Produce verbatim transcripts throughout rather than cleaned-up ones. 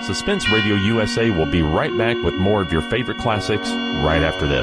Suspense Radio U S A will be right back with more of your favorite classics right after this.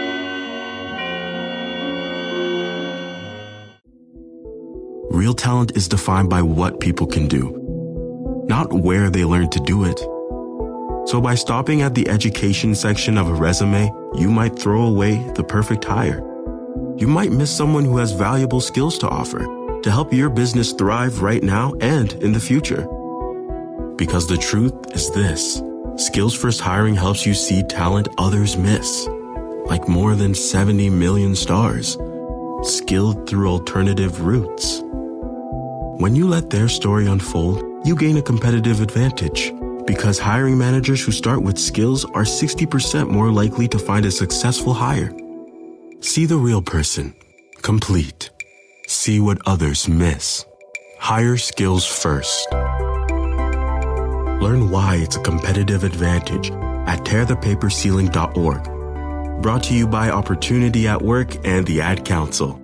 Real talent is defined by what people can do, not where they learn to do it. So by stopping at the education section of a resume, you might throw away the perfect hire. You might miss someone who has valuable skills to offer to help your business thrive right now and in the future. Because the truth is this: Skills First Hiring helps you see talent others miss, like more than seventy million stars, skilled through alternative routes. When you let their story unfold, you gain a competitive advantage, because hiring managers who start with skills are sixty percent more likely to find a successful hire. See the real person, complete. See what others miss. Hire skills first. Learn why it's a competitive advantage at tear the paper ceiling dot org. Brought to you by Opportunity at Work and the Ad Council.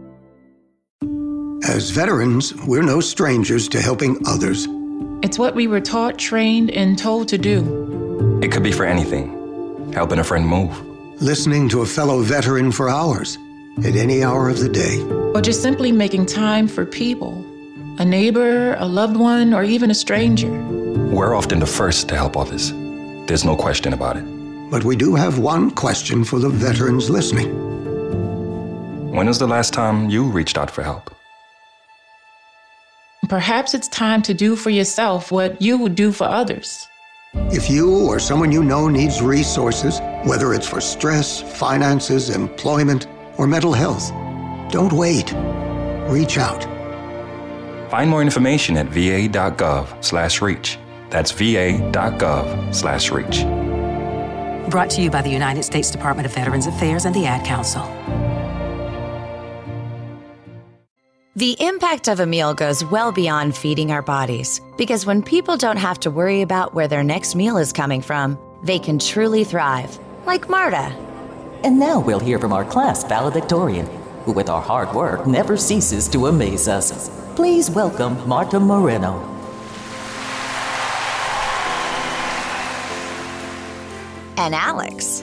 As veterans, we're no strangers to helping others. It's what we were taught, trained, and told to do. It could be for anything. Helping a friend move. Listening to a fellow veteran for hours, at any hour of the day. Or just simply making time for people. A neighbor, a loved one, or even a stranger. We're often the first to help others. There's no question about it. But we do have one question for the veterans listening. When was the last time you reached out for help? Perhaps it's time to do for yourself what you would do for others. If you or someone you know needs resources, whether it's for stress, finances, employment, or mental health, don't wait. Reach out. Find more information at va.gov slash reach. That's va.gov slash reach. Brought to you by the United States Department of Veterans Affairs and the Ad Council. The impact of a meal goes well beyond feeding our bodies, because when people don't have to worry about where their next meal is coming from, they can truly thrive, like Marta. And now we'll hear from our class valedictorian, who with our hard work never ceases to amaze us. Please welcome Marta Moreno. And Alex.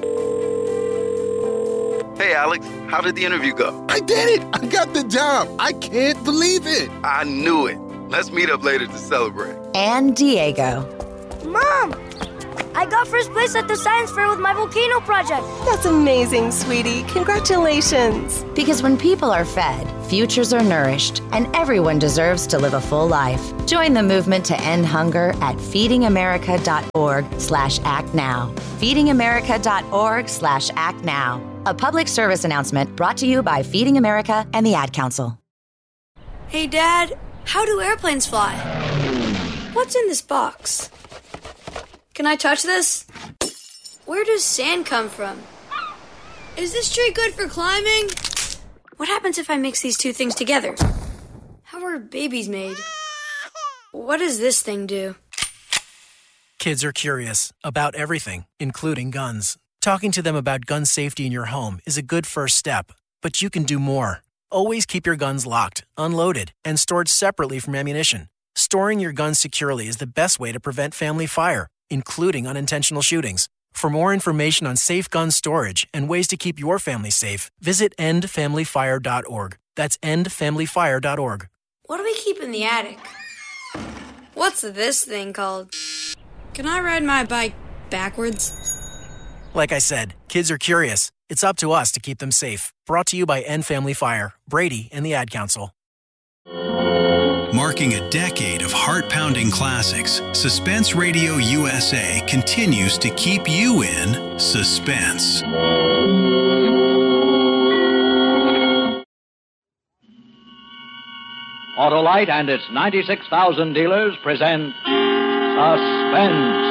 Hey, Alex, how did the interview go? I did it! I got the job! I can't believe it! I knew it. Let's meet up later to celebrate. And Diego. Mom! I got first place at the science fair with my volcano project. That's amazing, sweetie. Congratulations. Because when people are fed, futures are nourished, and everyone deserves to live a full life. Join the movement to end hunger at feedingamerica.org slash act now. feedingamerica.org slash act now. A public service announcement brought to you by Feeding America and the Ad Council. Hey, Dad, how do airplanes fly? What's in this box? Can I touch this? Where does sand come from? Is this tree good for climbing? What happens if I mix these two things together? How are babies made? What does this thing do? Kids are curious about everything, including guns. Talking to them about gun safety in your home is a good first step, but you can do more. Always keep your guns locked, unloaded, and stored separately from ammunition. Storing your guns securely is the best way to prevent family fire, including unintentional shootings. For more information on safe gun storage and ways to keep your family safe, visit end family fire dot org. That's end family fire dot org. What do we keep in the attic? What's this thing called? Can I ride my bike backwards? Like I said, kids are curious. It's up to us to keep them safe. Brought to you by End Family Fire, Brady, and the Ad Council. Marking a decade of heart-pounding classics, Suspense Radio U S A continues to keep you in suspense. Autolite and its ninety-six thousand dealers present Suspense.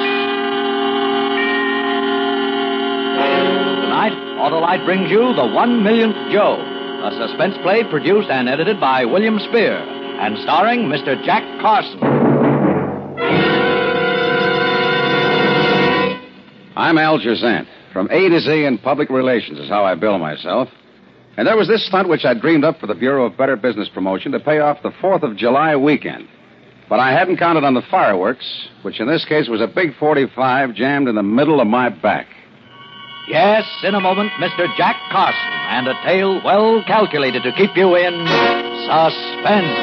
Tonight, Autolite brings you The One Millionth Joe, a suspense play produced and edited by William Spear, and starring Mister Jack Carson. I'm Al Gerzant. From A to Z in public relations is how I bill myself. And there was this stunt which I dreamed up for the Bureau of Better Business Promotion to pay off the fourth of July weekend. But I hadn't counted on the fireworks, which in this case was a big forty-five jammed in the middle of my back. Yes, in a moment, Mister Jack Carson, and a tale well calculated to keep you in suspense.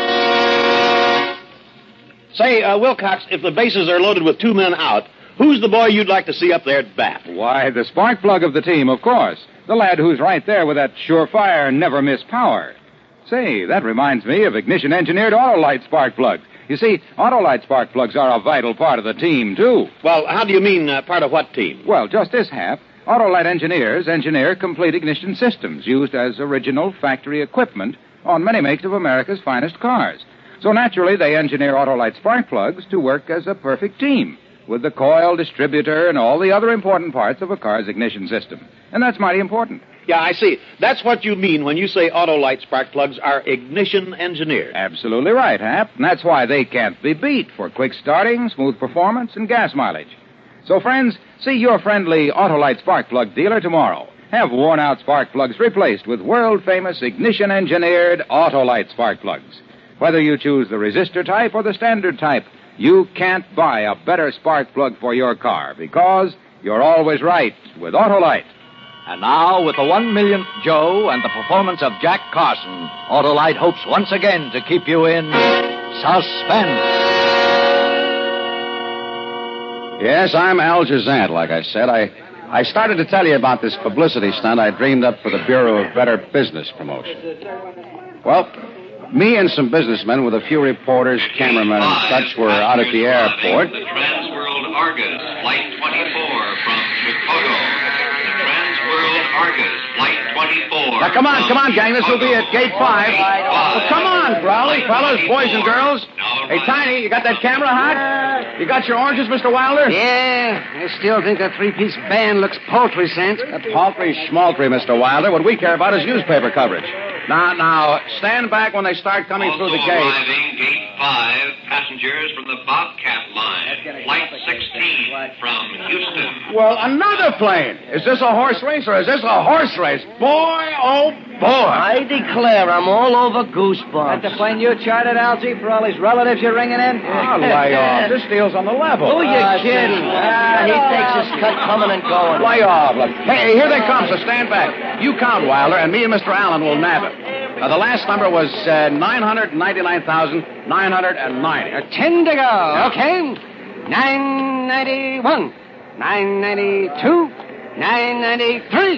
Say, uh, Wilcox, if the bases are loaded with two men out, who's the boy you'd like to see up there at bat? Why, the spark plug of the team, of course. The lad who's right there with that surefire, never-miss power. Say, that reminds me of ignition-engineered Autolite spark plugs. You see, Autolite spark plugs are a vital part of the team, too. Well, how do you mean, uh, part of what team? Well, just this half. Autolite engineers engineer complete ignition systems used as original factory equipment on many makes of America's finest cars. So naturally, they engineer Autolite spark plugs to work as a perfect team, with the coil, distributor, and all the other important parts of a car's ignition system. And that's mighty important. Yeah, I see. That's what you mean when you say Autolite spark plugs are ignition engineered. Absolutely right, Hap. And that's why they can't be beat for quick starting, smooth performance, and gas mileage. So, friends, see your friendly Autolite spark plug dealer tomorrow. Have worn-out spark plugs replaced with world-famous ignition-engineered Autolite spark plugs. Whether you choose the resistor type or the standard type, you can't buy a better spark plug for your car because you're always right with Autolite. And now, with the one millionth Joe and the performance of Jack Carson, Autolite hopes once again to keep you in suspense. Yes, I'm Al Jazant, like I said. I, I started to tell you about this publicity stunt I dreamed up for the Bureau of Better Business Promotion. Well, me and some businessmen with a few reporters, cameramen, and such were out at the airport. The Transworld Argus, Flight twenty-four from Chicago. The Transworld Argus, Flight twenty-four. Now, come on, come on, gang. This will be at Gate five. Well, come on, Growly, fellas, boys and girls. Hey, Tiny, you got that camera hot? You got your oranges, Mister Wilder? Yeah, I still think a three-piece band looks paltry, Sant. Paltry schmaltry, Mister Wilder. What we care about is newspaper coverage. Now, now, stand back when they start coming also through the gate. Arriving Gate five, passengers from the Bobcat line. Flight sixteen from Houston. Well, another plane. Is this a horse race or is this a horse race? Boy, oh, boy. I declare I'm all over goosebumps. That's the plane you chartered, Algie, for all these relatives you're ringing in? Oh, lay off. This deal's on the level. Who you uh, kidding? Ah, he takes his cut coming and going. Lay off. Look. Hey, here they come, so stand back. You count, Wilder, and me and Mister Allen will nab it. Now, the last number was uh, nine hundred ninety-nine thousand nine hundred ninety. Uh, ten to go. Yeah. Okay. nine ninety-one. nine ninety-two. nine ninety-three.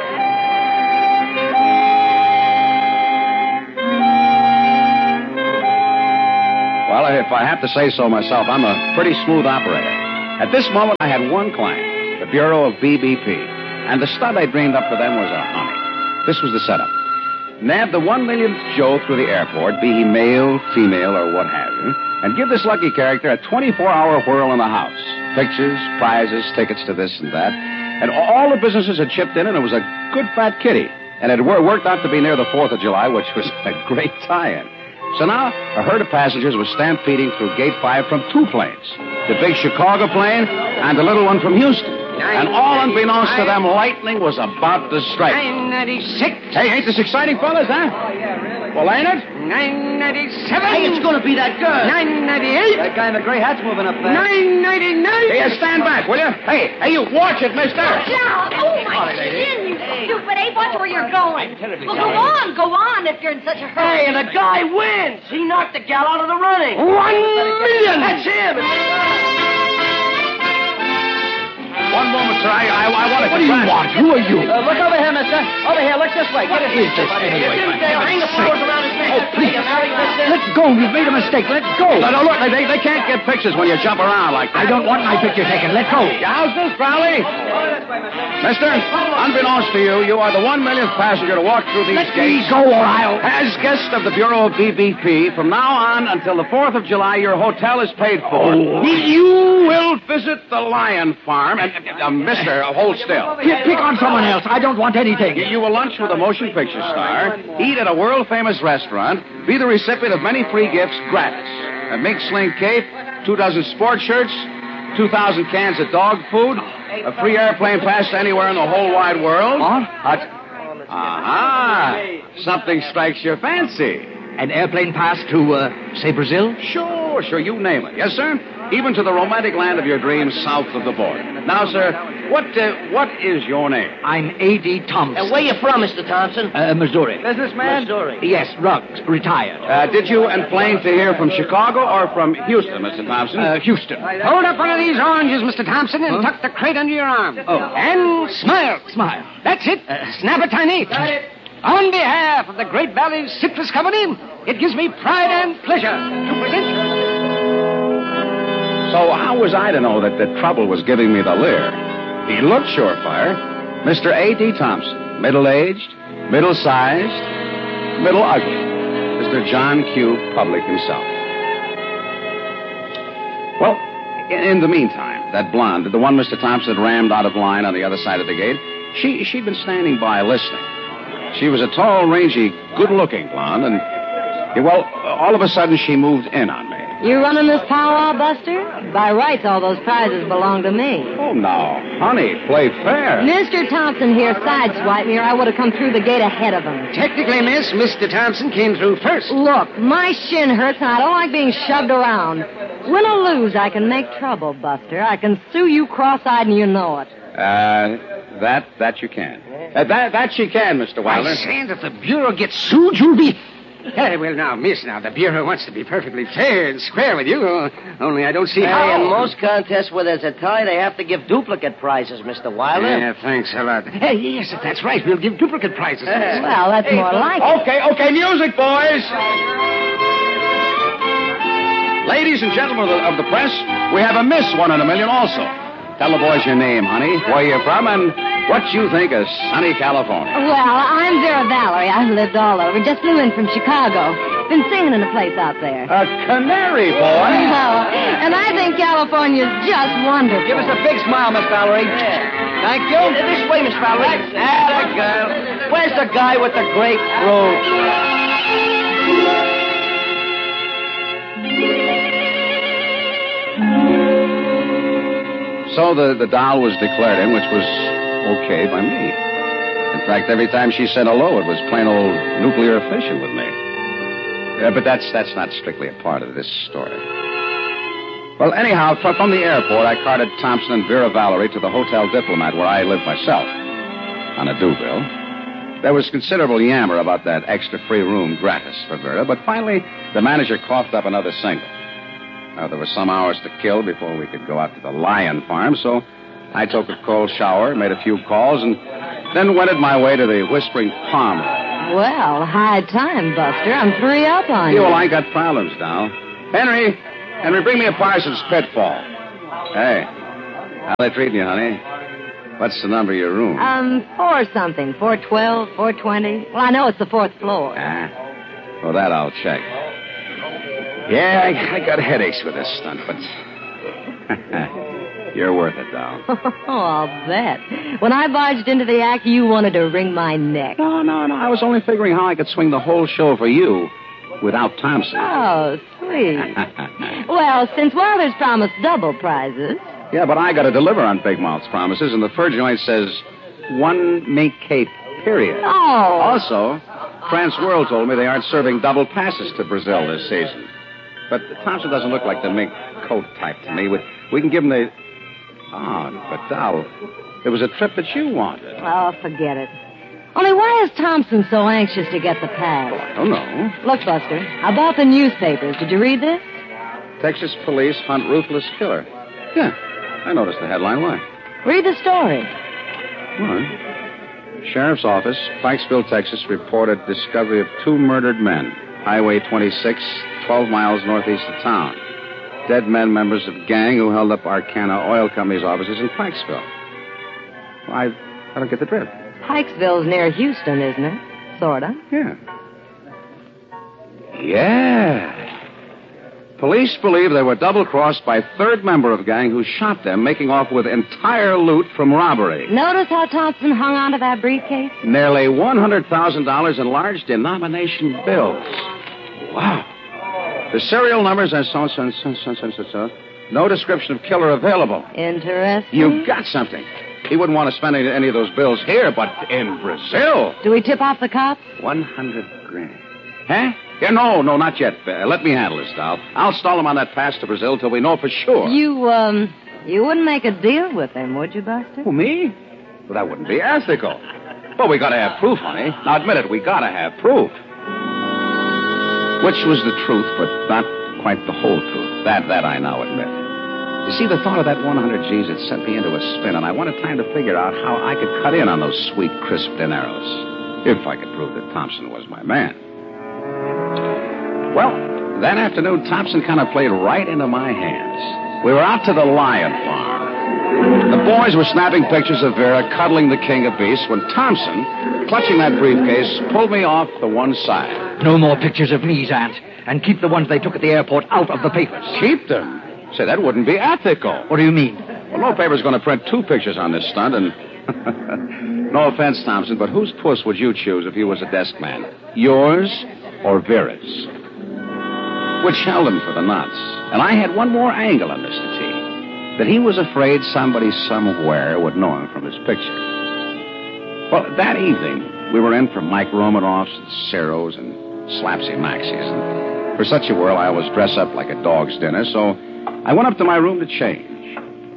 Well, if I have to say so myself, I'm a pretty smooth operator. At this moment, I had one client, the Bureau of B B P. And the stunt I dreamed up for them was a honey. This was the setup. Nab the one millionth Joe through the airport, be he male, female, or what have you, and give this lucky character a twenty-four hour whirl in the house. Pictures, prizes, tickets to this and that. And all the businesses had chipped in, and it was a good fat kitty. And it worked out to be near the fourth of July, which was a great tie-in. So now, a herd of passengers was stampeding through Gate five from two planes. The big Chicago plane and the little one from Houston. And all unbeknownst to them, lightning was about to strike. nine ninety-six. Hey, ain't this exciting, fellas, huh? Oh, yeah, really. Well, ain't it? nine ninety-seven. Hey, it's going to be that good. nine ninety-eight. That guy in the gray hat's moving up there. nine ninety-nine. Hey, stand back, will you? Hey, hey, you watch it, mister. Yeah. Oh, my chin, you stupid ape. Watch where you're going. Well, go on, go on if you're in such a hurry. Hey, and the guy wins. He knocked the gal out of the running. One million. That's him. One moment, sir. I, I, I want to... What do you want? Who are you? Uh, look over here, mister. Over here. Look this way. Get it. What is this anyway? Hang the flowers around his neck. Oh, please. Let go. You've made a mistake. Let go. No, no, look. They, they can't get pictures when you jump around like that. I don't want my picture taken. Let go. How's this, Crowley? Mister, unbeknownst to you, you are the one millionth passenger to walk through these Let gates. Let me go or I'll... As guest of the Bureau of B B P, from now on until the fourth of July, your hotel is paid for. Oh. You will visit the Lion Farm. And, uh, mister, uh, hold still. Pick, pick on someone else. I don't want anything. You, you will lunch with a motion picture star, eat at a world-famous restaurant, be the recipient of many free gifts gratis. A mink sling cape, two dozen sports shirts, two thousand cans of dog food, a free airplane pass to anywhere in the whole wide world. What? Aha! Something strikes your fancy. An airplane pass to, uh, say, Brazil? Sure, Sure, sure, you name it. Yes, sir? Even to the romantic land of your dreams south of the border. Now, sir, what uh, what is your name? I'm A D Thompson. And where you from, Mister Thompson? Uh, Missouri. Businessman? Missouri. Yes, Ruggs, retired. Uh, did you enplane to here from Chicago or from Houston, Mister Thompson? Uh, Houston. Hold up one of these oranges, Mister Thompson, and huh? tuck the crate under your arm. Oh. And smile. Smile. That's it. Uh, Snap it, Tiny. Got it. On behalf of the Great Valley Citrus Company, it gives me pride and pleasure to present you. So how was I to know that the trouble was giving me the leer? He looked surefire. Mister A D Thompson, middle-aged, middle-sized, middle-ugly. Mister John Q. Public himself. Well, in, in the meantime, that blonde, the one Mister Thompson had rammed out of line on the other side of the gate, she, she'd been standing by listening. She was a tall, rangy, good-looking blonde, and, well, all of a sudden she moved in on me. You running this powwow, Buster? By rights, all those prizes belong to me. Oh, now, honey, play fair. Mister Thompson here sideswiped me, or I would have come through the gate ahead of him. Technically, miss, Mister Thompson came through first. Look, my shin hurts, and I don't like being shoved around. Win or lose, I can make trouble, Buster. I can sue you cross-eyed, and you know it. Uh, that, that you can. Uh, that, that she can, Mister Wilder. I say that the Bureau gets sued, you'll be... Uh, well, now, miss, now, the Bureau wants to be perfectly fair and square with you, uh, only I don't see hey, how... in most contests where there's a tie, they have to give duplicate prizes, Mister Wilder. Yeah, thanks a lot. Hey, yes, if that's right, we'll give duplicate prizes. Uh, well, that's hey, more like it. Okay, okay, music, boys! Ladies and gentlemen of the press, we have a Miss One in a Million also. Tell the boys your name, honey, where you're from, and what you think of sunny California. Well, I'm Vera Valerie. I've lived all over. Just flew in from Chicago. Been singing in a place out there. A canary, boy. Oh, and I think California's just wonderful. Give us a big smile, Miss Valerie. Yeah. Thank you. This way, Miss Valerie. Ah, the girl. Where's the guy with the grapefruit? So the, the doll was declared in, which was okay by me. In fact, every time she said hello, it was plain old nuclear fission with me. Uh, but that's that's not strictly a part of this story. Well, anyhow, from, from the airport, I carted Thompson and Vera Valerie to the Hotel Diplomat, where I live myself, on a due bill. There was considerable yammer about that extra free room gratis for Vera, but finally, the manager coughed up another single. Now, there were some hours to kill before we could go out to the Lion Farm, so I took a cold shower, made a few calls, and then wended my way to the Whispering Palm. Well, high time, Buster. I'm three up on you. Yeah, well, I got problems now. Henry, Henry, bring me a Parsons Pitfall. Hey, how they treating you, honey? What's the number of your room? Um, four something. Four twelve, four twenty. Well, I know it's the fourth floor. Ah, well, that I'll check. Yeah, I, I got headaches with this stunt, but you're worth it, doll. Oh, I'll bet. When I barged into the act, you wanted to wring my neck. No, no, no. I was only figuring how I could swing the whole show for you without Thompson. Oh, sweet. Well, since Wilder's promised double prizes... Yeah, but I got to deliver on Big Mouth's promises, and the fur joint says one mink cape, period. Oh. Also, France World told me they aren't serving double passes to Brazil this season. But Thompson doesn't look like the mink coat type to me. We, we can give him the... Oh, but, Doll, it was a trip that you wanted. Oh, forget it. Only why is Thompson so anxious to get the pass? I don't know. Look, Buster, about the newspapers. Did you read this? Texas police hunt ruthless killer. Yeah, I noticed the headline. Why? Read the story. What? Sheriff's Office, Pikesville, Texas, reported discovery of two murdered men. Highway twenty-six, twelve miles northeast of town. Dead men, members of gang who held up Arcana Oil Company's offices in Pikesville. Well, I, I don't get the drift. Pikesville's near Houston, isn't it? Sorta. Yeah. Yeah. Police believe they were double-crossed by a third member of gang who shot them, making off with entire loot from robbery. Notice how Thompson hung onto that briefcase? Nearly one hundred thousand dollars in large denomination bills. Wow. The serial numbers are so, so, so, so, so, so, so. No description of killer available. Interesting. You got something. He wouldn't want to spend any, any of those bills here, but in Brazil. Do we tip off the cops? One hundred grand. Huh? Yeah, no, no, not yet. Uh, let me handle this, Doll. I'll stall him on that pass to Brazil till we know for sure. You, um, you wouldn't make a deal with him, would you, Buster? Who, me? Well, that wouldn't be ethical. Well, we gotta have proof, honey. Now, admit it, we gotta have proof. Which was the truth, but not quite the whole truth. That, that I now admit. You see, the thought of that one hundred G's had sent me into a spin, and I wanted time to figure out how I could cut in on those sweet, crisp dineros. If I could prove that Thompson was my man. Well, that afternoon, Thompson kind of played right into my hands. We were out to the Lion Farm. The boys were snapping pictures of Vera cuddling the king of beasts when Thompson, clutching that briefcase, pulled me off the one side. No more pictures of me, Zant. And keep the ones they took at the airport out of the papers. Keep them? Say, that wouldn't be ethical. What do you mean? Well, no paper's going to print two pictures on this stunt, and... No offense, Thompson, but whose puss would you choose if you was a desk man? Yours or Vera's? Which held him for the nuts. And I had one more angle on Mister T. That he was afraid somebody somewhere would know him from his picture. Well, that evening, we were in for Mike Romanoff's and Cero's and Slapsy Maxie's. And for such a whirl, I always dress up like a dog's dinner, so I went up to my room to change.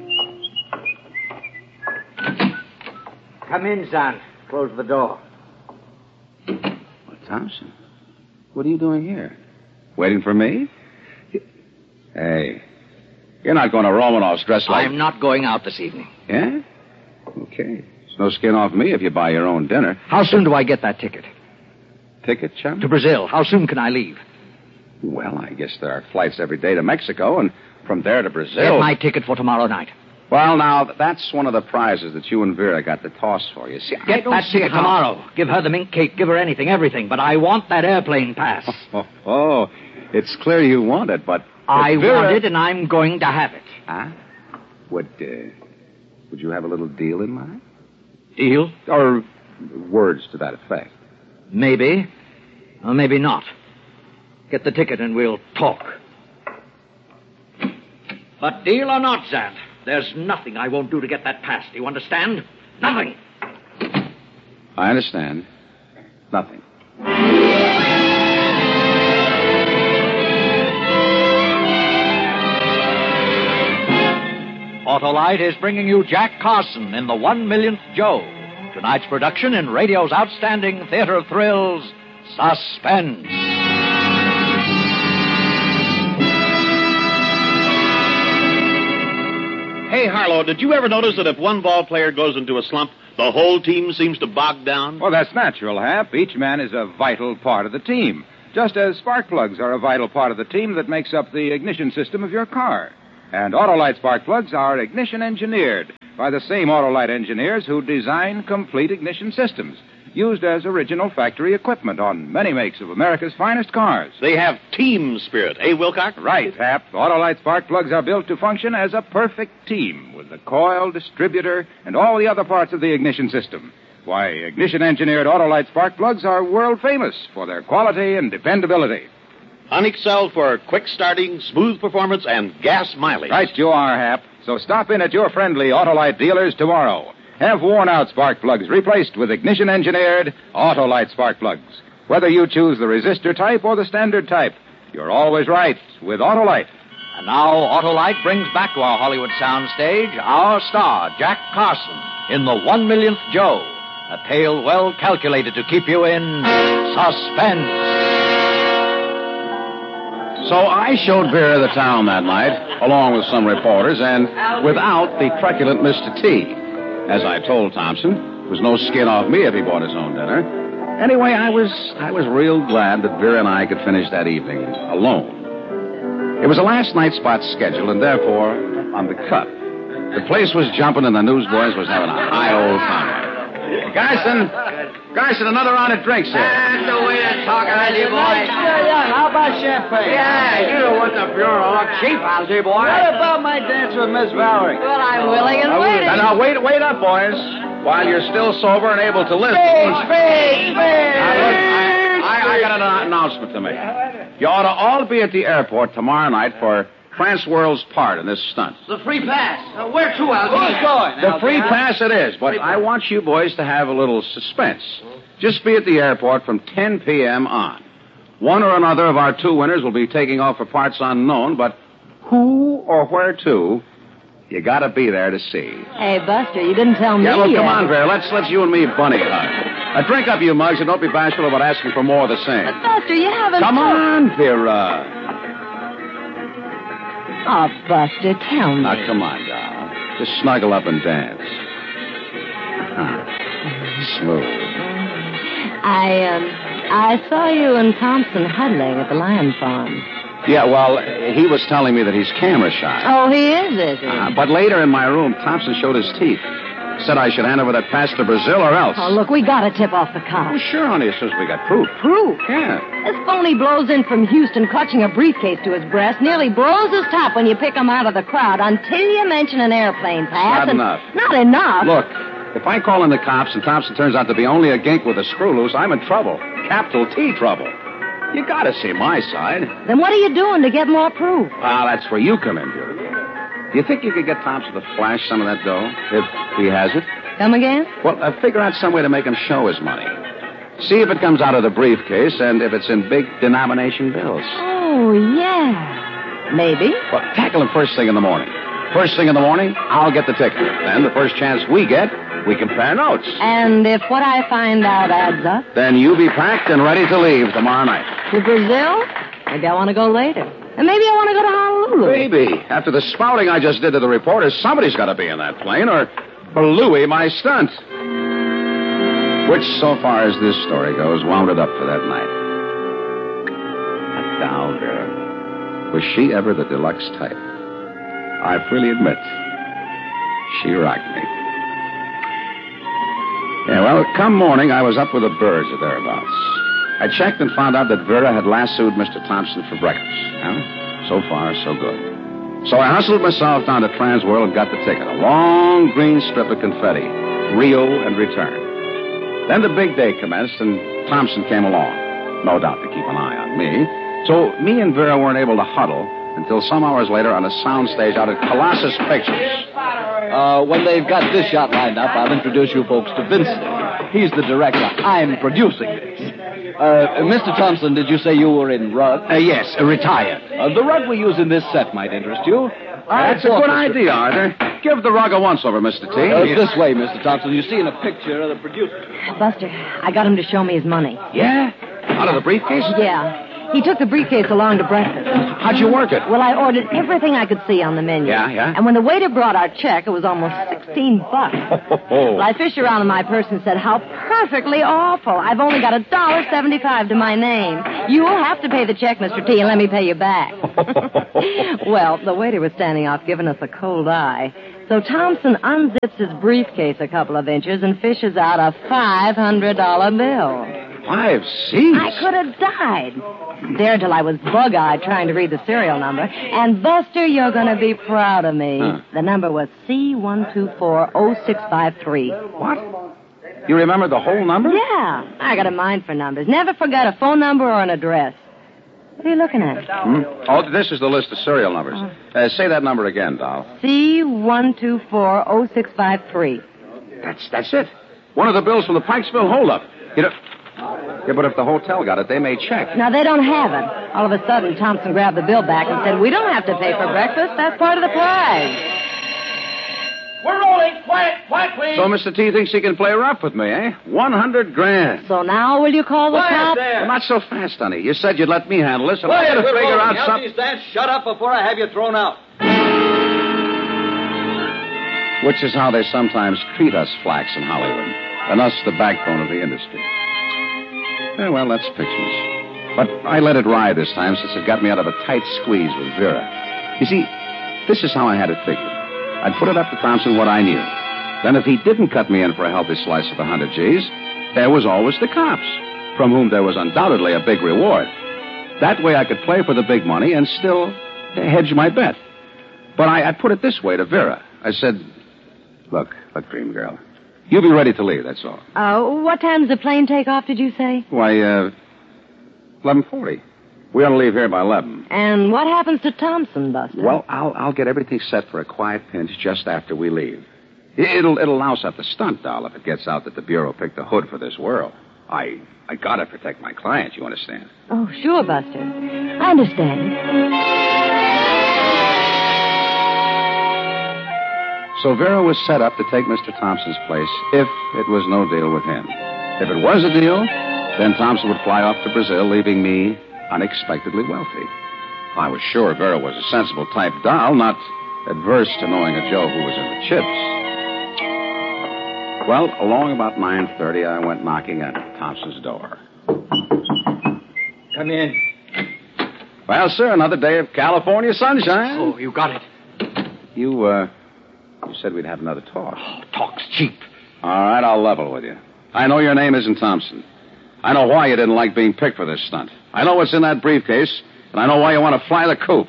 Come in, Zant. Close the door. Well, Thompson, what are you doing here? Waiting for me? Hey, you're not going to Romanoff's dressed like... I'm not going out this evening. Yeah? Okay. It's no skin off me if you buy your own dinner. How soon do I get that ticket? Ticket, chum? To Brazil. How soon can I leave? Well, I guess there are flights every day to Mexico, and from there to Brazil... Get my ticket for tomorrow night. Well, now, that's one of the prizes that you and Vera got the toss for. You see, Get that ticket how... tomorrow. Give her the mink cake, give her anything, everything, but I want that airplane pass. Oh, oh, oh. It's clear you want it, but... I Vera... want it, and I'm going to have it. Huh? Would, uh, would you have a little deal in mind? Deal? Or words to that effect? Maybe. Or maybe not. Get the ticket and we'll talk. But deal or not, Zant, there's nothing I won't do to get that pass. Do you understand? Nothing. I understand. Nothing. Autolite is bringing you Jack Carson in The One Millionth Joe. Tonight's production in radio's outstanding theater of thrills, Suspense. Hey, Harlow, did you ever notice that if one ball player goes into a slump, the whole team seems to bog down? Well, that's natural, Hap. Each man is a vital part of the team, just as spark plugs are a vital part of the team that makes up the ignition system of your car. And Autolite spark plugs are ignition engineered by the same Autolite engineers who design complete ignition systems, used as original factory equipment on many makes of America's finest cars. They have team spirit, eh, Wilcox? Right, Hap. Autolite spark plugs are built to function as a perfect team with the coil, distributor, and all the other parts of the ignition system. Why, ignition-engineered Autolite spark plugs are world famous for their quality and dependability. Unexcelled for quick starting, smooth performance, and gas mileage. Right you are, Hap. So stop in at your friendly Autolite dealers tomorrow. Have worn-out spark plugs replaced with ignition-engineered Autolite spark plugs. Whether you choose the resistor type or the standard type, you're always right with Autolite. And now Autolite brings back to our Hollywood soundstage our star, Jack Carson, in The One Millionth Joe, a tale well calculated to keep you in suspense. So I showed Vera the town that night, along with some reporters, and without the truculent Mister T. As I told Thompson, there was no skin off me if he bought his own dinner. Anyway, I was I was real glad that Vera and I could finish that evening alone. It was a last night spot schedule, and therefore on the cut. The place was jumping, and the newsboys was having a high old time. Garson, Garson, another round of drinks here. That's the way to talk, Algy boy. Yeah, yeah. How about champagne? Yeah, you don't want the bureau cheap, Algy boy. What about my dance with Miss Valerie? Well, I'm willing and waiting. And now, wait, wait up, boys. While you're still sober and able to listen. Speech, speech, speech. Now, look, I, I, I got an announcement to make. You ought to all be at the airport tomorrow night for Transworld's part in this stunt. The free pass. Uh, where to, Algy? Who's going? The free pass it is, but I want you boys to have a little suspense. Just be at the airport from ten p.m. on. One or another of our two winners will be taking off for parts unknown, but who or where to, you gotta be there to see. Hey, Buster, you didn't tell me Yeah, well, yet. come on, Vera. Let's, let's you and me bunny hug. Now, drink up, you mugs, and don't be bashful about asking for more of the same. But, Buster, you haven't... Come told- on, Vera. Oh, Buster, tell me. Now, come on, doll. Just snuggle up and dance. Uh-huh. Smooth. I, um, I saw you and Thompson huddling at the lion farm. Yeah, well, he was telling me that he's camera shy. Oh, he is, is he? Uh, but later in my room, Thompson showed his teeth. Said I should hand over that pass to Brazil or else. Oh, look, we gotta tip off the cops. Oh, sure, honey, as soon as we got proof. Proof? Yeah. This phony blows in from Houston clutching a briefcase to his breast, nearly blows his top when you pick him out of the crowd until you mention an airplane pass. Not and- enough. Not enough? Look, if I call in the cops and Thompson turns out to be only a gink with a screw loose, I'm in trouble. Capital T trouble. You gotta see my side. Then what are you doing to get more proof? Ah, that's where you come in, beautiful. Do you think you could get Thompson to flash some of that dough, if he has it? Come again? Well, uh, figure out some way to make him show his money. See if it comes out of the briefcase and if it's in big denomination bills. Oh, yeah. Maybe. Well, tackle him first thing in the morning. First thing in the morning, I'll get the ticket. Then the first chance we get, we compare notes. And if what I find out adds up? Then you be packed and ready to leave tomorrow night. To Brazil? Maybe I want to go later. And maybe I want to go to Honolulu. Maybe. After the spouting I just did to the reporters, somebody's got to be in that plane, or Louie, my stunt. Which, so far as this story goes, wound it up for that night. That doll, Vera. Was she ever the deluxe type? I freely admit, she rocked me. Yeah, well, come morning, I was up with the birds or thereabouts. I checked and found out that Vera had lassoed Mister Thompson for breakfast. Huh? So far, so good. So I hustled myself down to Transworld and got the ticket. A long green strip of confetti. Rio and return. Then the big day commenced, and Thompson came along. No doubt to keep an eye on me. So me and Vera weren't able to huddle until some hours later on a soundstage out at Colossus Pictures. Uh, when they've got this shot lined up, I'll introduce you folks to Vincent. He's the director. I'm producing this. Uh, Mister Thompson, did you say you were in rug? Uh, yes, uh, retired. Uh, the rug we use in this set might interest you. That's a good idea, Arthur. Give the rug a once-over, Mister T. Uh, this way, Mister Thompson. You see in a picture of the producer. Buster, I got him to show me his money. Yeah? Out of the briefcase? Yeah. He took the briefcase along to breakfast. How'd you work it? Well, I ordered everything I could see on the menu. Yeah, yeah. And when the waiter brought our check, it was almost sixteen bucks. Well, I fished around in my purse and said, how perfectly awful. I've only got a dollar seventy-five to my name. You'll have to pay the check, Mister T, and let me pay you back. Well, the waiter was standing off giving us a cold eye. So Thompson unzips his briefcase a couple of inches and fishes out a five hundred dollar bill. Five C's? I could have died. There till I was bug-eyed trying to read the serial number. And, Buster, you're going to be proud of me. Huh. The number was C one two four oh six five three. What? You remember the whole number? Yeah. I got a mind for numbers. Never forget a phone number or an address. What are you looking at? Hmm? Oh, this is the list of serial numbers. Uh, say that number again, doll. C one two four oh six five three. That's that's it. One of the bills from the Pikesville holdup. You know... Yeah, but if the hotel got it, they may check. Now, they don't have it. All of a sudden, Thompson grabbed the bill back and said, we don't have to pay for breakfast. That's part of the prize. We're rolling. Quiet, quiet, please. So Mister T thinks he can play rough with me, eh? One hundred grand. So now will you call the Quiet cops? there. Well, not so fast, honey. You said you'd let me handle this, and I Quiet, had to we're figure rolling. out something. Stand, shut up before I have you thrown out. Which is how they sometimes treat us flacks in Hollywood, and us the backbone of the industry. Yeah, well, that's pictures. But I let it ride this time since it got me out of a tight squeeze with Vera. You see, this is how I had it figured. I'd put it up to Thompson what I knew. Then if he didn't cut me in for a healthy slice of a hundred G's, there was always the cops, from whom there was undoubtedly a big reward. That way I could play for the big money and still hedge my bet. But I, I put it this way to Vera. I said, look, look, dream girl, you be ready to leave, that's all. Uh, what time does the plane take off, did you say? Why, uh, eleven forty. We ought to leave here by eleven. And what happens to Thompson, Buster? Well, I'll I'll get everything set for a quiet pinch just after we leave. It'll it'll louse up the stunt, doll, if it gets out that the Bureau picked the hood for this whirl. I I gotta protect my client, you understand? Oh, sure, Buster. I understand. So Vera was set up to take Mister Thompson's place if it was no deal with him. If it was a deal, then Thompson would fly off to Brazil, leaving me unexpectedly wealthy. I was sure Vera was a sensible type doll, not adverse to knowing a Joe who was in the chips. Well, along about nine thirty, I went knocking at Thompson's door. Come in. Well, sir, another day of California sunshine. Oh, you got it. You, uh, you said we'd have another talk. Oh, talk's cheap. All right, I'll level with you. I know your name isn't Thompson. I know why you didn't like being picked for this stunt. I know what's in that briefcase, and I know why you want to fly the coop.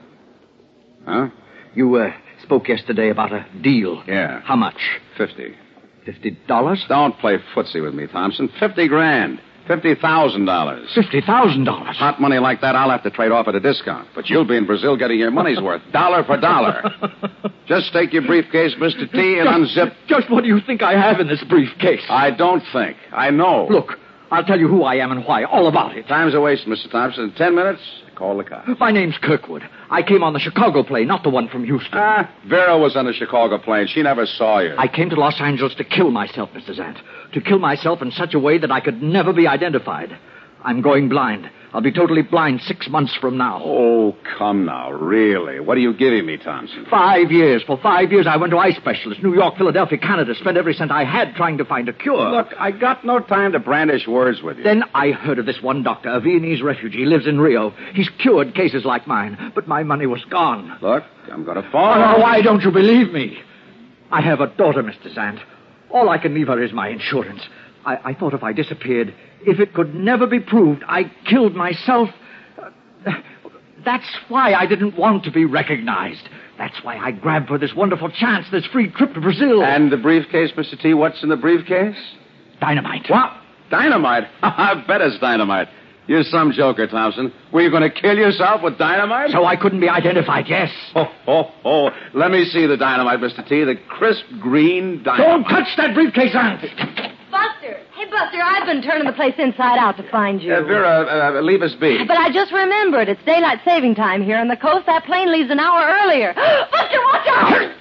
Huh? You, uh, spoke yesterday about a deal. Yeah. How much? Fifty. Fifty dollars? Don't play footsie with me, Thompson. Fifty grand. Fifty thousand dollars. Fifty thousand dollars? Hot money like that, I'll have to trade off at a discount. But you'll be in Brazil getting your money's worth, dollar for dollar. Just take your briefcase, Mister T, and just, unzip... Just what do you think I have in this briefcase? I don't think. I know. Look, I'll tell you who I am and why, all about it. Time's a waste, Mister Thompson. In ten minutes, call the cops. My name's Kirkwood. I came on the Chicago plane, not the one from Houston. Ah, Vera was on the Chicago plane. She never saw you. I came to Los Angeles to kill myself, Mister Zant. To kill myself in such a way that I could never be identified. I'm going blind. I'll be totally blind six months from now. Oh, come now, really? What are you giving me, Thompson? Five years. For five years, I went to eye specialists, New York, Philadelphia, Canada, spent every cent I had trying to find a cure. Look, I got no time to brandish words with you. Then I heard of this one doctor, a Viennese refugee, lives in Rio. He's cured cases like mine, but my money was gone. Look, I'm going to phone. Oh, why don't you believe me? I have a daughter, Mister Zant. All I can leave her is my insurance. I, I thought if I disappeared, if it could never be proved I killed myself, uh, that's why I didn't want to be recognized. That's why I grabbed for this wonderful chance, this free trip to Brazil. And the briefcase, Mister T, what's in the briefcase? Dynamite. What? Dynamite? I bet it's dynamite. You're some joker, Thompson. Were you going to kill yourself with dynamite? So I couldn't be identified, yes. Oh, oh, oh. Let me see the dynamite, Mister T. The crisp green dynamite. Don't touch that briefcase, Aunt. Buster! Hey, Buster, I've been turning the place inside out to find you. Uh, Vera, uh, leave us be. But I just remembered. It's daylight saving time here on the coast. That plane leaves an hour earlier. Buster, watch out!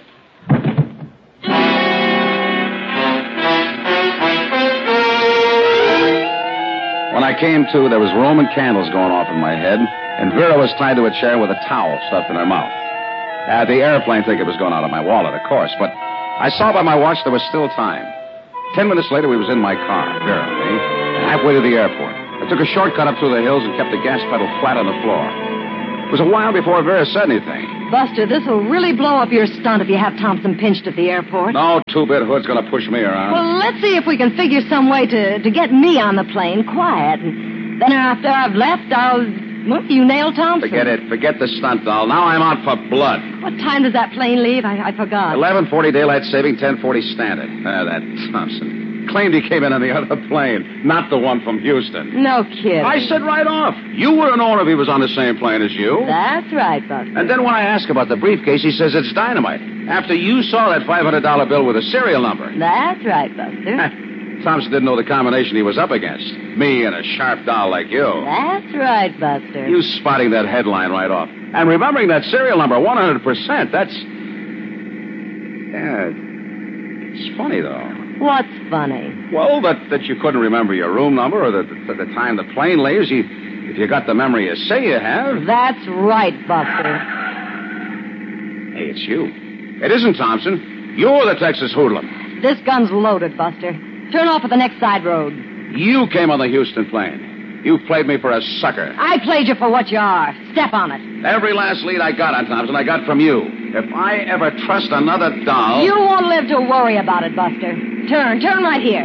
When I came to, there was Roman candles going off in my head, and Vera was tied to a chair with a towel stuffed in her mouth. Uh, the airplane ticket was going out of my wallet, of course, but I saw by my watch there was still time. Ten minutes later, we was in my car, Vera and me, halfway to the airport. I took a shortcut up through the hills and kept the gas pedal flat on the floor. It was a while before Vera said anything. Buster, this will really blow up your stunt if you have Thompson pinched at the airport. No two-bit hood's going to push me around. Well, let's see if we can figure some way to, to get me on the plane quiet. And then after I've left, I'll... Well, you nail Thompson. Forget it. Forget the stunt, doll. Now I'm out for blood. What time does that plane leave? I, I forgot. eleven forty daylight saving, ten forty standard. Ah, that Thompson. Claimed he came in on the other plane, not the one from Houston. No kidding. I said right off. You would have known if he was on the same plane as you. That's right, Buster. And then when I ask about the briefcase, he says it's dynamite. After you saw that five hundred dollar bill with a serial number. That's right, Buster. Thompson didn't know the combination he was up against. Me and a sharp doll like you. That's right, Buster. You spotting that headline right off. And remembering that serial number one hundred percent. That's... Yeah, it's funny, though. What's funny? Well, that, that you couldn't remember your room number or that the, the time the plane leaves. You, if you got the memory you say you have. That's right, Buster. Hey, it's you. It isn't Thompson. You're the Texas hoodlum. This gun's loaded, Buster. Turn off at the next side road. You came on the Houston plane. You played me for a sucker. I played you for what you are. Step on it. Every last lead I got on Thompson, I got from you. If I ever trust another doll... You won't live to worry about it, Buster. Turn. Turn right here.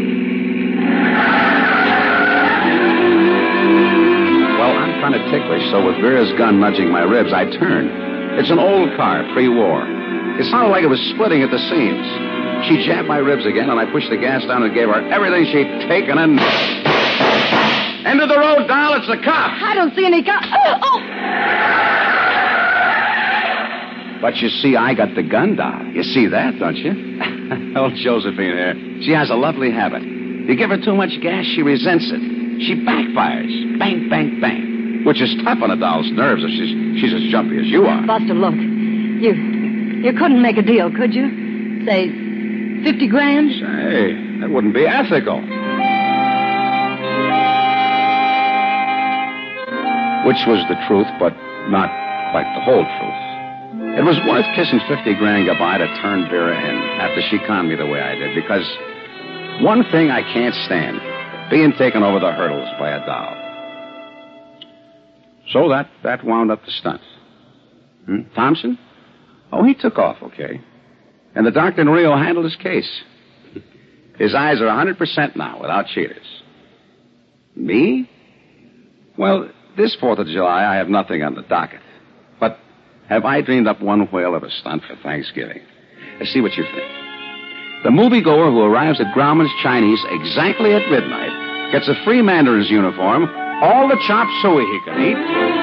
Well, I'm kind of ticklish, so with Vera's gun nudging my ribs, I turned. It's an old car, pre-war. It sounded like it was splitting at the seams. She jabbed my ribs again, and I pushed the gas down and gave her everything she'd taken and... End of the road, doll. It's the cops. I don't see any cops. Oh, oh. But you see, I got the gun, doll. You see that, don't you? Old Josephine here. She has a lovely habit. You give her too much gas, she resents it. She backfires. Bang, bang, bang. Which is tough on a doll's nerves if she's, she's as jumpy as you are. Buster, look. You you couldn't make a deal, could you? Say, fifty grand? Say, that wouldn't be ethical. Which was the truth, but not quite the whole truth. It was worth kissing fifty grand goodbye to turn Vera in after she conned me the way I did, because one thing I can't stand, being taken over the hurdles by a doll. So that, that wound up the stunt. Hmm? Thompson? Oh, he took off, okay. And the doctor in Rio handled his case. His eyes are one hundred percent now, without cheaters. Me? Well, this fourth of July, I have nothing on the docket. But have I dreamed up one whale of a stunt for Thanksgiving? Let's see what you think. The moviegoer who arrives at Grauman's Chinese exactly at midnight gets a free Mandarin's uniform, all the chop suey he can eat,